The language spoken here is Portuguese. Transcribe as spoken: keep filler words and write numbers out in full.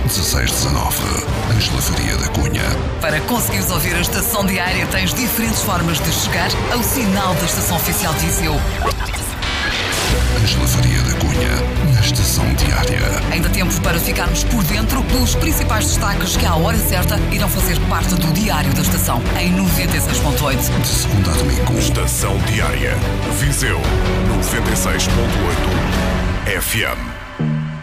dezasseis dezanove, Ângela Faria da Cunha. Para conseguires ouvir a Estação Diária, tens diferentes formas de chegar ao sinal da Estação Oficial de Viseu. Ângela Faria da Cunha, na Estação Diária. Ainda tempo para ficarmos por dentro dos principais destaques que, à hora certa, irão fazer parte do Diário da Estação, em noventa e seis ponto oito. De segunda a domingo. Estação Diária. Viseu, noventa e seis ponto oito F M.